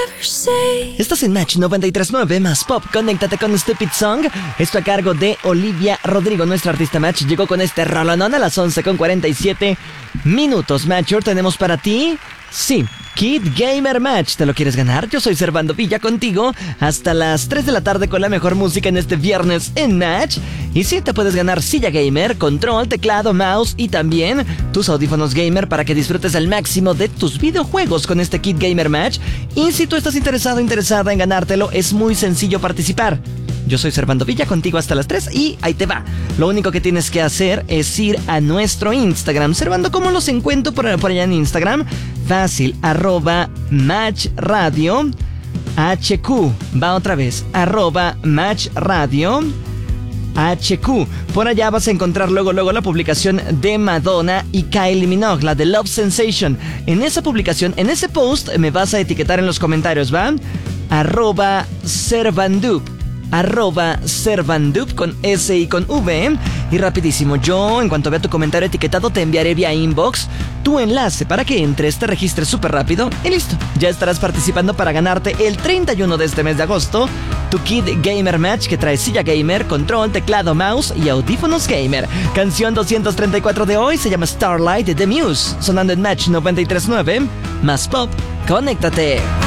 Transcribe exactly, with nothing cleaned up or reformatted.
Estás en Match noventa y tres punto nueve más Pop. Conéctate con Stupid Song. Esto a cargo de Olivia Rodrigo. Nuestra artista Match llegó con este rolonón a las once con cuarenta y siete minutos. Matcher, tenemos para ti, sí, Kid Gamer Match. ¿Te lo quieres ganar? Yo soy Servando Villa contigo hasta las tres de la tarde con la mejor música en este viernes en Match. Y sí, te puedes ganar silla gamer, control, teclado, mouse y también tus audífonos gamer para que disfrutes al máximo de tus videojuegos con este Kid Gamer Match. Y si tú estás interesado o interesada en ganártelo, es muy sencillo participar. Yo soy Servando Villa contigo hasta las tres y ahí te va. Lo único que tienes que hacer es ir a nuestro Instagram. Servando, ¿cómo los encuentro por, por allá en Instagram? Fácil, arroba Match Radio H Q. Va otra vez, arroba Match Radio H Q. Por allá vas a encontrar luego luego la publicación de Madonna y Kylie Minogue, la de Love Sensation. En esa publicación, en ese post, me vas a etiquetar en los comentarios, ¿va? Arroba Servandup. Arroba Servandup con S y con V. Y rapidísimo, yo en cuanto vea tu comentario etiquetado te enviaré vía inbox tu enlace para que entres, te registres súper rápido y listo. Ya estarás participando para ganarte el treinta y uno de este mes de agosto tu Kid Gamer Match, que trae silla gamer, control, teclado, mouse y audífonos gamer. Canción doscientos treinta y cuatro de hoy se llama Starlight de The Muse, sonando en Match noventa y tres punto nueve más Pop. Conéctate.